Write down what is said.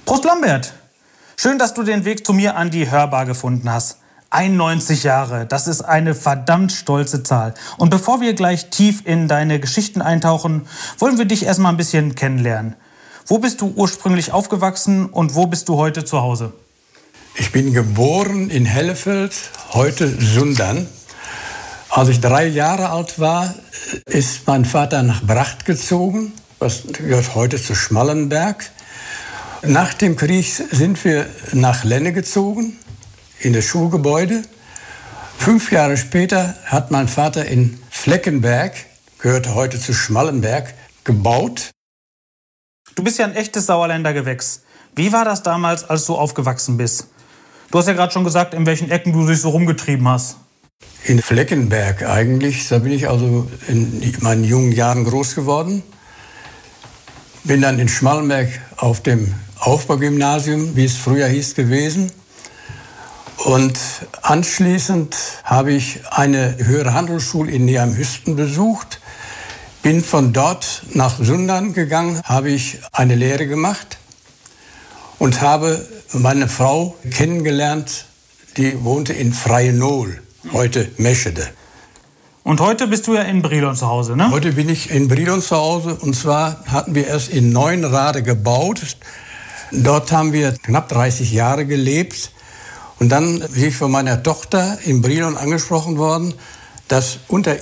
Prost Lambert! Schön, dass du den Weg zu mir an die Hörbar gefunden hast. 91 Jahre, das ist eine verdammt stolze Zahl. Und bevor wir gleich tief in deine Geschichten eintauchen, wollen wir dich erstmal ein bisschen kennenlernen. Wo bist du ursprünglich aufgewachsen und wo bist du heute zu Hause? Ich bin geboren in Hellefeld, heute Sundern. Als ich 3 Jahre alt war, ist mein Vater nach Bracht gezogen. Das gehört heute zu Schmallenberg. Nach dem Krieg sind wir nach Lenne gezogen, in das Schulgebäude. 5 Jahre später hat mein Vater in Fleckenberg, gehört heute zu Schmallenberg, gebaut. Du bist ja ein echtes Sauerländer Gewächs. Wie war das damals, als du aufgewachsen bist? Du hast ja gerade schon gesagt, in welchen Ecken du dich so rumgetrieben hast. In Fleckenberg eigentlich, da bin ich also in meinen jungen Jahren groß geworden. Bin dann in Schmallenberg auf dem Aufbaugymnasium, wie es früher hieß, gewesen. Und anschließend habe ich eine höhere Handelsschule in Neheim-Hüsten besucht. Bin von dort nach Sundern gegangen, habe ich eine Lehre gemacht und habe meine Frau kennengelernt, die wohnte in Freienol, heute Meschede. Und heute bist du ja in Brilon zu Hause, ne? Heute bin ich in Brilon zu Hause und zwar hatten wir erst in Neunrade gebaut. Dort haben wir knapp 30 Jahre gelebt und dann bin ich von meiner Tochter in Brilon angesprochen worden, dass unter